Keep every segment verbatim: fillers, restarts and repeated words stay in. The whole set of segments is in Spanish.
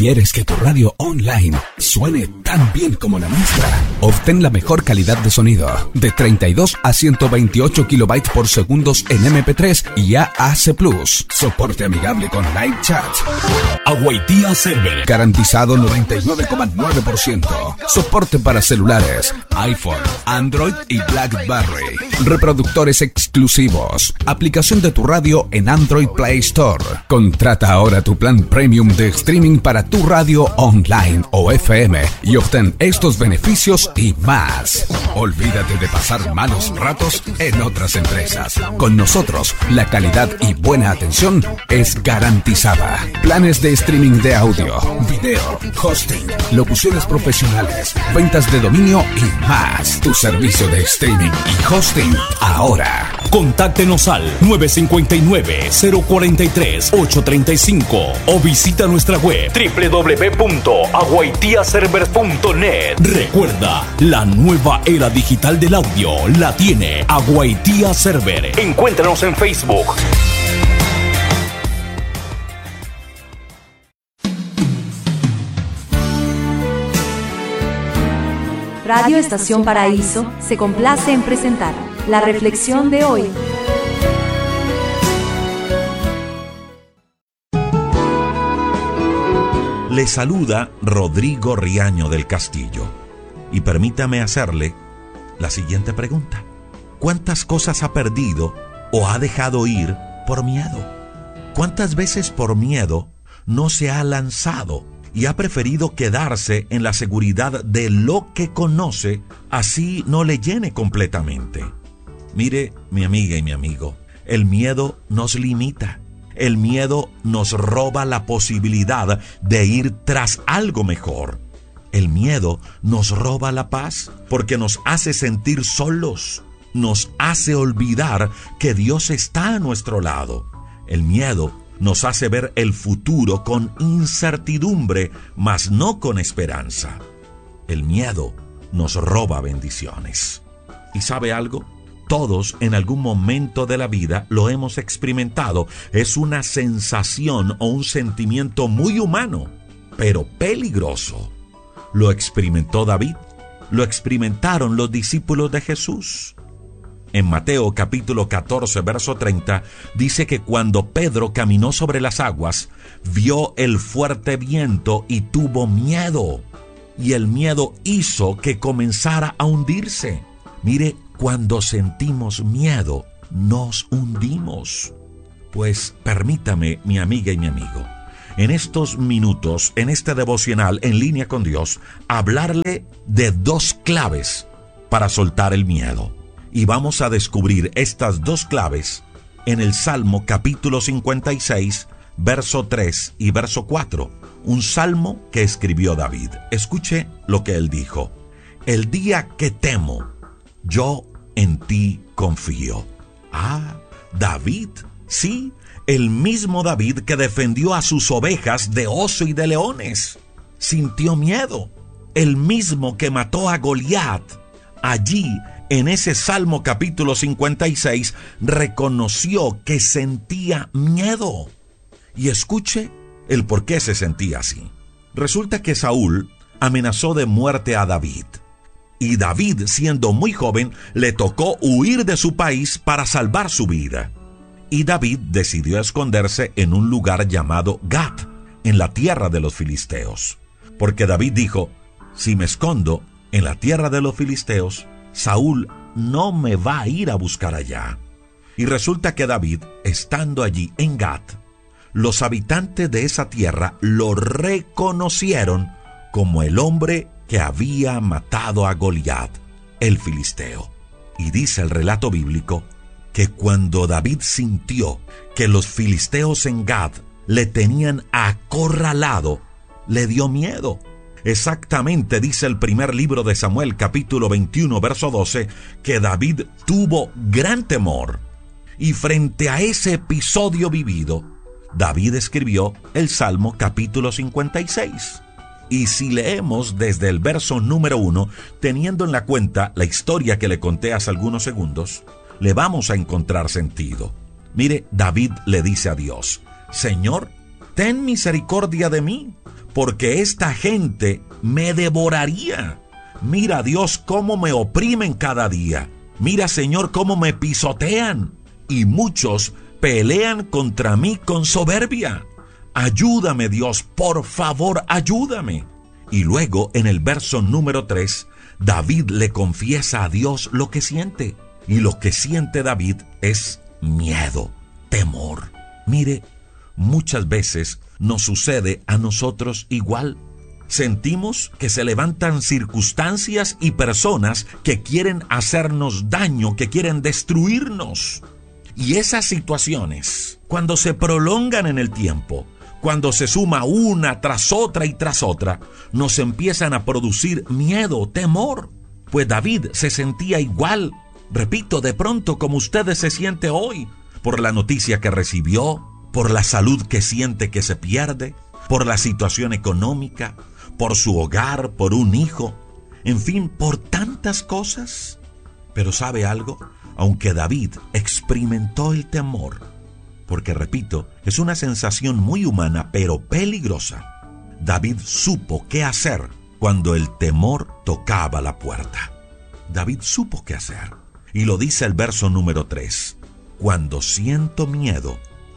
¿Quieres que tu radio online suene tan bien como la nuestra? Obtén la mejor calidad de sonido de treinta y dos a ciento veintiocho kilobytes por segundos en eme pe tres y A A C plus. Soporte amigable con live chat. Aguaitía Server. Garantizado noventa y nueve coma nueve por ciento. Soporte para celulares, iPhone, Android y BlackBerry. Reproductores exclusivos. Aplicación de tu radio en Android Play Store. Contrata ahora tu plan premium de streaming para tu radio online o F M y obtén estos beneficios y más. Olvídate de pasar malos ratos en otras empresas. Con nosotros, la calidad y buena atención es garantizada. Planes de streaming de audio, video, hosting, locuciones profesionales, ventas de dominio y más. Tu servicio de streaming y hosting ahora. Contáctenos al nueve cinco nueve, cero cuatro tres, ocho tres cinco o visita nuestra web doble u doble u doble u punto aguaitía server punto net. Recuerda, la nueva era digital del audio la tiene Aguaitía Server. Encuéntranos en Facebook. Radio Estación Paraíso se complace en presentar la reflexión de hoy. Le saluda Rodrigo Riaño del Castillo y permítame hacerle la siguiente pregunta. ¿Cuántas cosas ha perdido o ha dejado ir por miedo? ¿Cuántas veces por miedo no se ha lanzado y ha preferido quedarse en la seguridad de lo que conoce, así no le llene completamente? Mire, mi amiga y mi amigo, el miedo nos limita. El miedo nos roba la posibilidad de ir tras algo mejor. El miedo nos roba la paz porque nos hace sentir solos. Nos hace olvidar que Dios está a nuestro lado. El miedo nos hace ver el futuro con incertidumbre, mas no con esperanza. El miedo nos roba bendiciones. ¿Y sabe algo? Todos en algún momento de la vida lo hemos experimentado. Es una sensación o un sentimiento muy humano, pero peligroso. Lo experimentó David, lo experimentaron los discípulos de Jesús. En Mateo capítulo catorce, verso treinta, dice que cuando Pedro caminó sobre las aguas, vio el fuerte viento y tuvo miedo. Y el miedo hizo que comenzara a hundirse. Mire, cuando sentimos miedo, nos hundimos. Pues permítame, mi amiga y mi amigo, en estos minutos, en este devocional en línea con Dios, hablarle de dos claves para soltar el miedo. Y vamos a descubrir estas dos claves en el Salmo capítulo cincuenta y seis, verso tres y verso cuatro. Un salmo que escribió David. Escuche lo que él dijo. El día que temo, yo en ti confío. Ah, David, sí, el mismo David que defendió a sus ovejas de oso y de leones. Sintió miedo. El mismo que mató a Goliat. Allí, en ese Salmo capítulo cincuenta y seis, reconoció que sentía miedo. Y escuche el por qué se sentía así. Resulta que Saúl amenazó de muerte a David. Y David, siendo muy joven, le tocó huir de su país para salvar su vida. Y David decidió esconderse en un lugar llamado Gat, en la tierra de los filisteos. Porque David dijo, si me escondo en la tierra de los filisteos, Saúl no me va a ir a buscar allá. Y resulta que David, estando allí en Gat, los habitantes de esa tierra lo reconocieron como el hombre que había matado a Goliat, el filisteo. Y dice el relato bíblico que cuando David sintió que los filisteos en Gad le tenían acorralado, le dio miedo. Exactamente dice el primer libro de Samuel, capítulo veintiuno, verso doce, que David tuvo gran temor. Y frente a ese episodio vivido, David escribió el Salmo capítulo cincuenta y seis. Y si leemos desde el verso número uno, teniendo en la cuenta la historia que le conté hace algunos segundos, le vamos a encontrar sentido. Mire, David le dice a Dios, Señor, ten misericordia de mí, porque esta gente me devoraría. Mira, Dios, cómo me oprimen cada día. Mira, Señor, cómo me pisotean. Y muchos pelean contra mí con soberbia. Ayúdame, Dios, por favor, ayúdame. Y luego, en el verso número tres, David le confiesa a Dios lo que siente. Y lo que siente David es miedo, temor. Mire, muchas veces nos sucede a nosotros igual. Sentimos que se levantan circunstancias y personas que quieren hacernos daño, que quieren destruirnos. Y esas situaciones, cuando se prolongan en el tiempo, cuando se suma una tras otra y tras otra, nos empiezan a producir miedo, temor. Pues David se sentía igual, repito, de pronto como usted se siente hoy, por la noticia que recibió, por la salud que siente que se pierde, por la situación económica, por su hogar, por un hijo, en fin, por tantas cosas. Pero ¿sabe algo? Aunque David experimentó el temor, porque repito, es una sensación muy humana, pero peligrosa, David supo qué hacer cuando el temor tocaba la puerta. David supo qué hacer. Y lo dice el verso número tres. Cuando siento miedo,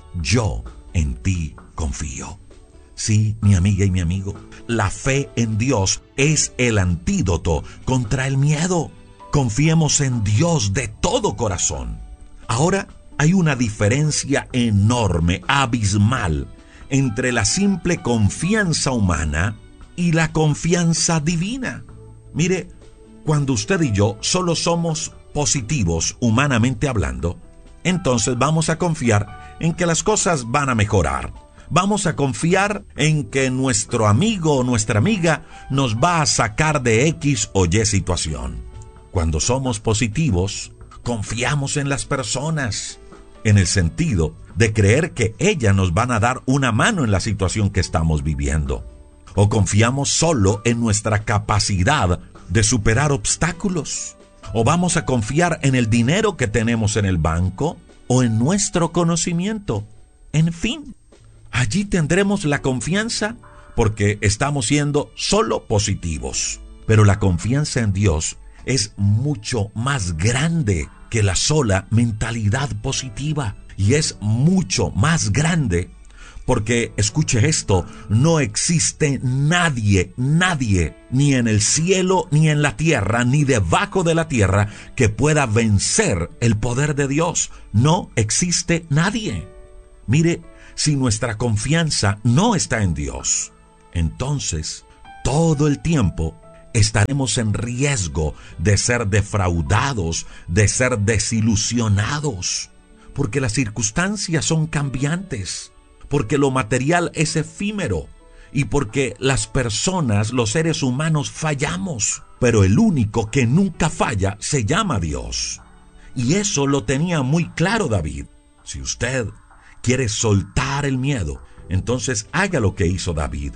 yo en ti confío. Sí, mi amiga y mi amigo, la fe en Dios es el antídoto contra el miedo. Confiemos en Dios de todo corazón. Ahora, hay una diferencia enorme, abismal, entre la simple confianza humana y la confianza divina. Mire, cuando usted y yo solo somos positivos humanamente hablando, entonces vamos a confiar en que las cosas van a mejorar. Vamos a confiar en que nuestro amigo o nuestra amiga nos va a sacar de X o Y situación. Cuando somos positivos, confiamos en las personas, en el sentido de creer que ellas nos van a dar una mano en la situación que estamos viviendo. O confiamos solo en nuestra capacidad de superar obstáculos. O vamos a confiar en el dinero que tenemos en el banco o en nuestro conocimiento. En fin, allí tendremos la confianza porque estamos siendo solo positivos. Pero la confianza en Dios es mucho más grande que la sola mentalidad positiva. Y es mucho más grande porque, escuche esto, no existe nadie, nadie, ni en el cielo, ni en la tierra, ni debajo de la tierra, que pueda vencer el poder de Dios. No existe nadie. Mire, si nuestra confianza no está en Dios, entonces todo el tiempo estaremos en riesgo de ser defraudados, de ser desilusionados, porque las circunstancias son cambiantes, porque lo material es efímero y porque las personas, los seres humanos, fallamos. Pero el único que nunca falla se llama Dios. Y eso lo tenía muy claro David. Si usted quiere soltar el miedo, entonces haga lo que hizo David.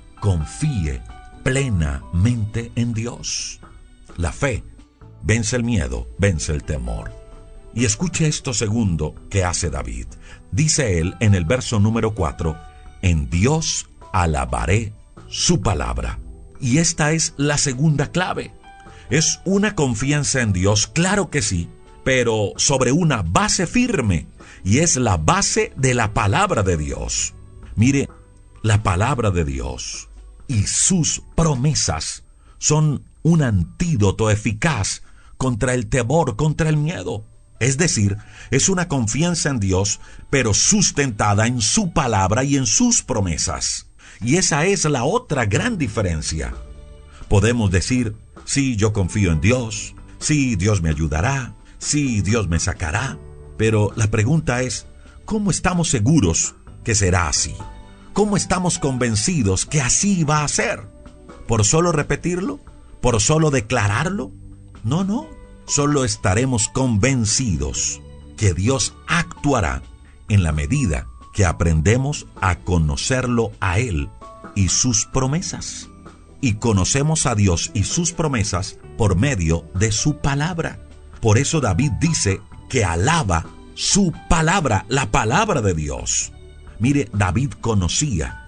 Confíe plenamente en Dios. La fe vence el miedo, vence el temor. Y escuche esto segundo que hace David. Dice él en el verso número cuatro, en Dios alabaré su palabra. Y esta es la segunda clave. Es una confianza en Dios, claro que sí, pero sobre una base firme. Y es la base de la palabra de Dios. Mire, la palabra de Dios y sus promesas son un antídoto eficaz contra el temor, contra el miedo. Es decir, es una confianza en Dios, pero sustentada en su palabra y en sus promesas. Y esa es la otra gran diferencia. Podemos decir, sí, yo confío en Dios, sí, Dios me ayudará, sí, Dios me sacará. Pero la pregunta es, ¿cómo estamos seguros que será así? ¿Cómo estamos convencidos que así va a ser? ¿Por solo repetirlo? ¿Por solo declararlo? No, no. Solo estaremos convencidos que Dios actuará en la medida que aprendemos a conocerlo a Él y sus promesas. Y conocemos a Dios y sus promesas por medio de su palabra. Por eso David dice que alaba su palabra, la palabra de Dios. Mire, David conocía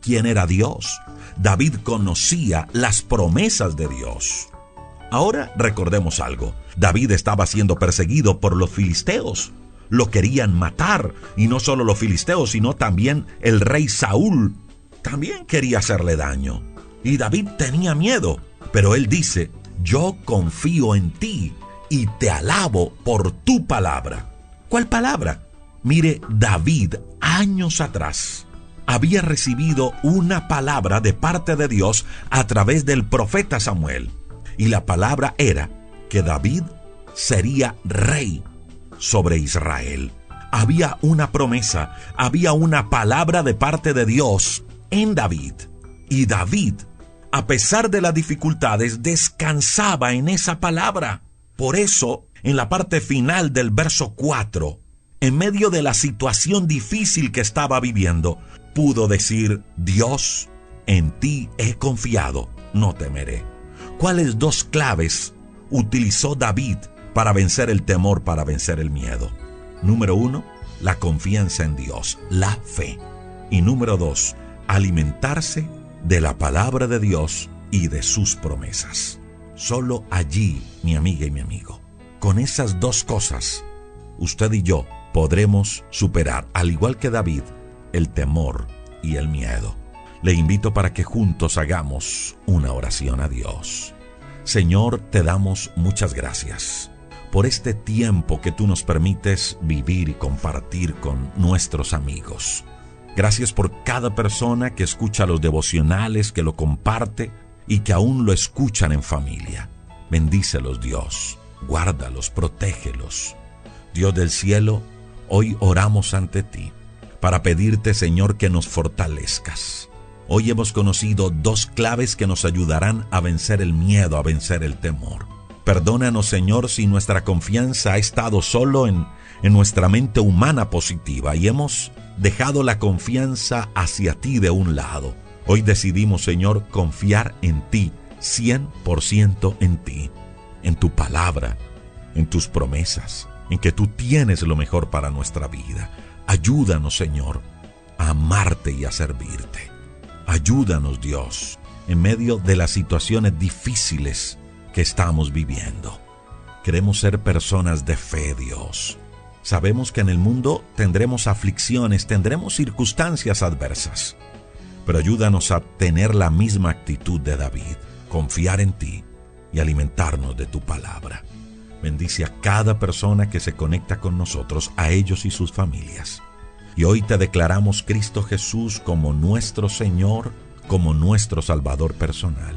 quién era Dios. David conocía las promesas de Dios. Ahora recordemos algo. David estaba siendo perseguido por los filisteos. Lo querían matar. Y no solo los filisteos, sino también el rey Saúl. También quería hacerle daño. Y David tenía miedo. Pero él dice, yo confío en ti y te alabo por tu palabra. ¿Cuál palabra? Mire, David, años atrás, había recibido una palabra de parte de Dios a través del profeta Samuel. Y la palabra era que David sería rey sobre Israel. Había una promesa, había una palabra de parte de Dios en David. Y David, a pesar de las dificultades, descansaba en esa palabra. Por eso, en la parte final del verso cuatro, en medio de la situación difícil que estaba viviendo, pudo decir, Dios, en ti he confiado, no temeré. ¿Cuáles dos claves utilizó David para vencer el temor, para vencer el miedo? Número uno, la confianza en Dios, la fe. Y número dos, alimentarse de la palabra de Dios y de sus promesas. Solo allí, mi amiga y mi amigo, con esas dos cosas, usted y yo podremos superar, al igual que David, el temor y el miedo. Le invito para que juntos hagamos una oración a Dios. Señor, te damos muchas gracias por este tiempo que tú nos permites vivir y compartir con nuestros amigos. Gracias por cada persona que escucha los devocionales, que lo comparte y que aún lo escuchan en familia. Bendícelos, Dios. Guárdalos, protégelos. Dios del cielo, hoy oramos ante ti para pedirte, Señor, que nos fortalezcas. Hoy hemos conocido dos claves que nos ayudarán a vencer el miedo, a vencer el temor. Perdónanos, Señor, si nuestra confianza ha estado solo en, en nuestra mente humana positiva y hemos dejado la confianza hacia ti de un lado. Hoy decidimos, Señor, confiar en ti, cien por ciento en ti, en tu palabra, en tus promesas, en que tú tienes lo mejor para nuestra vida. Ayúdanos, Señor, a amarte y a servirte. Ayúdanos, Dios, en medio de las situaciones difíciles que estamos viviendo. Queremos ser personas de fe, Dios. Sabemos que en el mundo tendremos aflicciones, tendremos circunstancias adversas, pero ayúdanos a tener la misma actitud de David, confiar en ti y alimentarnos de tu palabra. Bendice a cada persona que se conecta con nosotros, a ellos y sus familias. Y hoy te declaramos, Cristo Jesús, como nuestro Señor, como nuestro Salvador personal.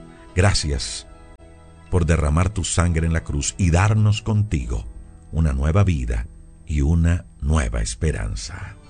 Gracias por derramar tu sangre en la cruz y darnos contigo una nueva vida y una nueva esperanza.